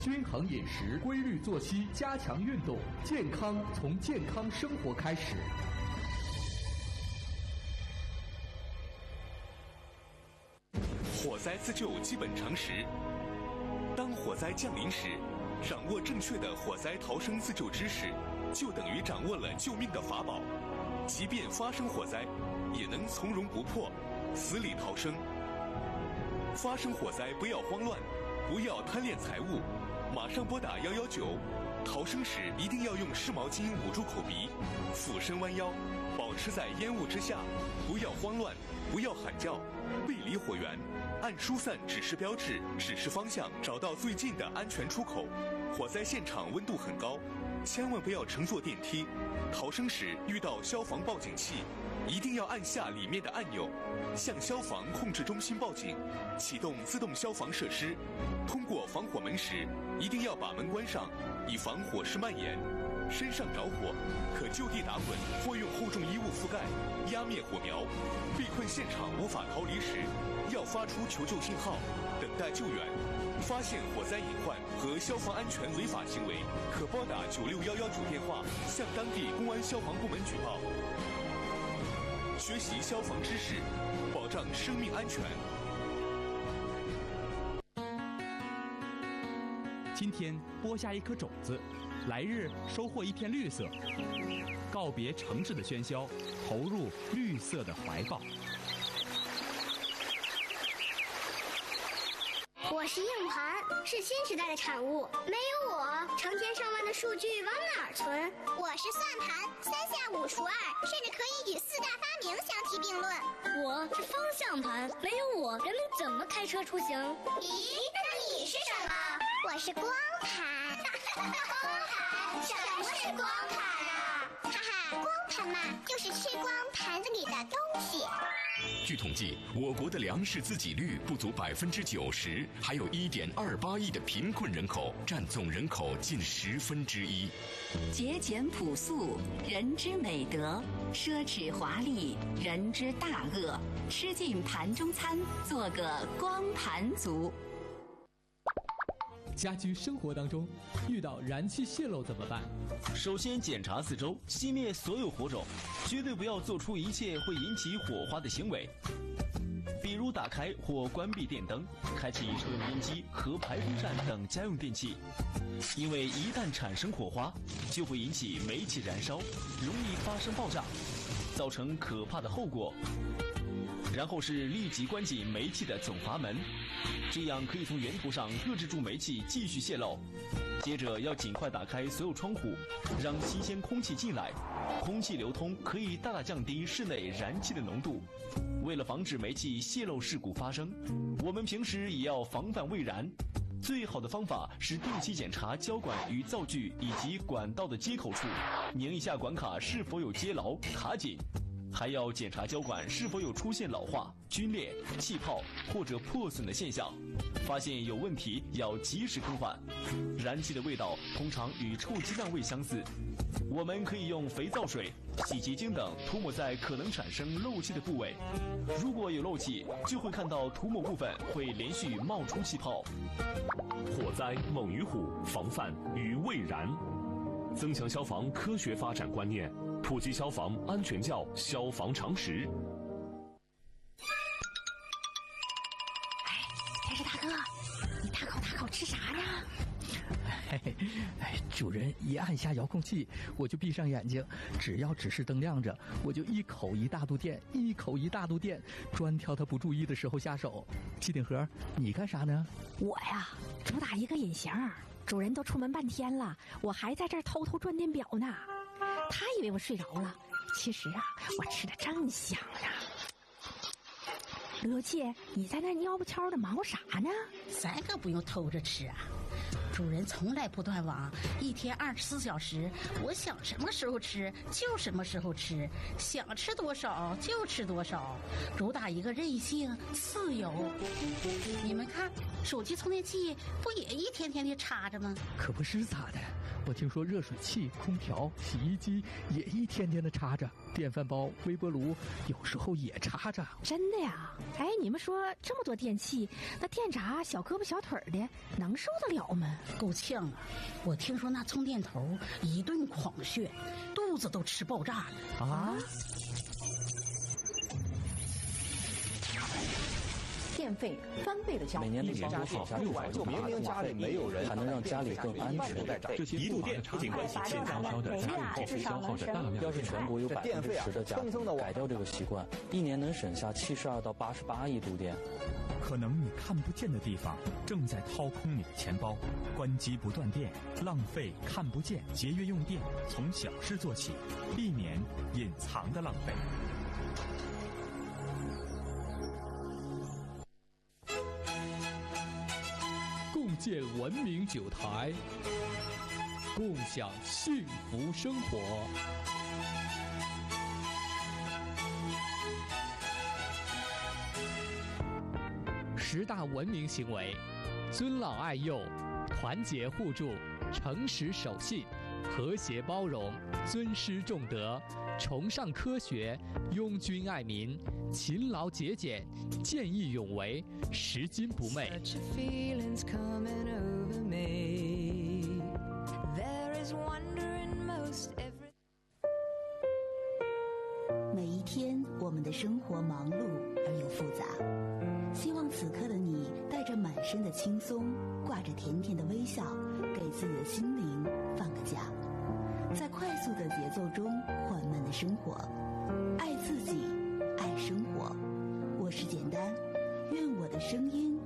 均衡饮食、规律作息，加强运动，健康从健康生活开始。 火灾自救基本常识：当火灾降临时，掌握正确的火灾逃生自救知识，就等于掌握了救命的法宝。即便发生火灾，也能从容不迫，死里逃生。发生火灾不要慌乱，不要贪恋财物，马上拨打119。逃生时一定要用湿毛巾捂住口鼻，俯身弯腰，保持在烟雾之下，不要慌乱，不要喊叫，背离火源，按疏散指示标志指示方向，找到最近的安全出口。火灾现场温度很高，千万不要乘坐电梯。逃生时遇到消防报警器，一定要按下里面的按钮，向消防控制中心报警，启动自动消防设施。通过防火门时，一定要把门关上，以防火势蔓延。身上着火，可就地打滚或用厚重衣物覆盖，压灭火苗。被困现场无法逃离时，要发出求救信号，等待救援。发现火灾隐患和消防安全违法行为，可拨打9611主电话，向当地公安消防部门举报。学习消防知识，保障生命安全。 今天播下一颗种子，来日收获一片绿色。告别城市的喧嚣，投入绿色的怀抱。 我是硬盘，是新时代的产物。没有我，成千上万的数据往哪儿存？ 我是算盘，3下5除2，甚至可以与4大发明相提并论。 我是方向盘，没有我，人们怎么开车出行？ 咦，那你是什么？我是光盘。光盘？什么是光盘啊？哈哈，光盘嘛，就是吃光盘子里的东西。 据统计，我国的粮食自给率不足90%，还有1.28亿的贫困人口，占总人口近1/10。 节俭朴素，人之美德；奢侈华丽，人之大恶。吃尽盘中餐，做个光盘族。 家居生活当中，遇到燃气泄漏怎么办？ 首先检查四周，熄灭所有火种，绝对不要做出一切会引起火花的行为，比如打开或关闭电灯，开启抽油烟机和排风扇等家用电器，因为一旦产生火花，就会引起煤气燃烧，容易发生爆炸，造成可怕的后果。然后是立即关紧煤气的总阀门，这样可以从源头上遏制住煤气继续泄漏。接着要尽快打开所有窗户，让新鲜空气进来，空气流通可以大大降低室内燃气的浓度。为了防止煤气泄漏事故发生，我们平时也要防范未燃。最好的方法是定期检查胶管与灶具以及管道的接口处，拧一下管卡是否有接牢卡紧，还要检查胶管是否有出现老化、皲裂、气泡或者破损的现象，发现有问题要及时更换。燃气的味道通常与臭鸡蛋味相似，我们可以用肥皂水、洗洁精等涂抹在可能产生漏气的部位，如果有漏气，就会看到涂抹部分会连续冒出气泡。 火灾猛于虎，防范于未然。增强消防科学发展观念，普及消防安全教消防常识。 天使大哥，你大口吃啥呢？ 主人一按下遥控器，我就闭上眼睛，只要指示灯亮着，我就一口一大肚电，一口一大肚电，专挑他不注意的时候下手。机顶盒，你干啥呢？ 我呀，主打一个隐形。主人都出门半天了，我还在这儿偷偷转电表呢。他以为我睡着了，其实啊，我吃的正香呢。乐气，你在那蔫不悄的忙活啥呢？ 咱可不用偷着吃啊。主人从来不断网，一天24小时，我想什么时候吃就什么时候吃，想吃多少就吃多少，主打一个任性自由。你们看，手机充电器不也一天天的插着吗？ 可不是咋的， 我听说热水器、空调、洗衣机也一天天的插着，电饭煲、微波炉有时候也插着。 真的呀？哎，你们说这么多电器，那电闸小胳膊小腿的能受得了吗？ 够呛啊！我听说那充电头一顿狂炫，肚子都吃爆炸了啊！ 电费翻倍的消费， 每年的年多少6万就明明家里没有人，还能让家里更安全。 一度电不仅关系现在烧的家用电费消耗着大量。 要是全国有10%的家庭改掉这个习惯，一年能省下72到88亿度电。 可能你看不见的地方正在掏空你的钱包，关机不断电，浪费看不见，节约用电，从小事做起，避免隐藏的浪费。 共建文明9台，共享幸福生活。10大文明行为：尊老爱幼、团结互助、诚实守信、和谐包容、尊师重德、崇尚科学、拥军爱民、勤劳节俭、见义勇为、拾金不昧。 每一天，我们的生活忙碌而又复杂。希望此刻的你带着满身的轻松，挂着甜甜的微笑，给自己的心灵放个假，在快速的节奏中缓慢的生活，爱自己，爱生活。我是简单，愿我的声音